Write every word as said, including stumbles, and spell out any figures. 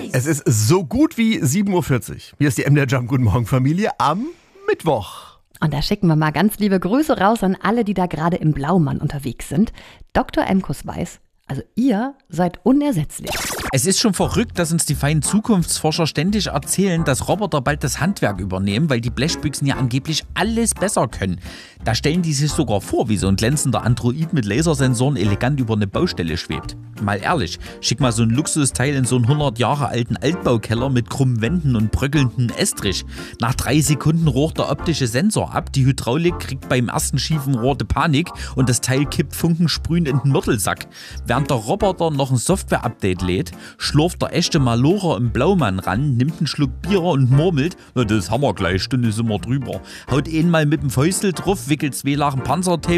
Es ist so gut wie sieben Uhr vierzig. Hier ist die M D R Jump. Guten Morgen, Familie, am Mittwoch. Und da schicken wir mal ganz liebe Grüße raus an alle, die da gerade im Blaumann unterwegs sind. Doktor Emkus weiß, also ihr seid unersetzlich. Es ist schon verrückt, dass uns die feinen Zukunftsforscher ständig erzählen, dass Roboter bald das Handwerk übernehmen, weil die Blechbüchsen ja angeblich alles besser können. Da stellen die sich sogar vor, wie so ein glänzender Android mit Lasersensoren elegant über eine Baustelle schwebt. Mal ehrlich, schick mal so ein Luxusteil in so einen hundert Jahre alten Altbaukeller mit krummen Wänden und bröckelnden Estrich. Nach drei Sekunden rocht der optische Sensor ab, die Hydraulik kriegt beim ersten schiefen Rohr die Panik und das Teil kippt funkensprühend in den Mörtelsack. Während der Roboter noch ein Software-Update lädt, schlurft der echte Malocher im Blaumann ran, nimmt einen Schluck Bier und murmelt, das haben wir gleich, Stunde sind wir drüber. Haut ihn mal mit dem Fäustel drauf, wickelt zwei Lachen Panzertape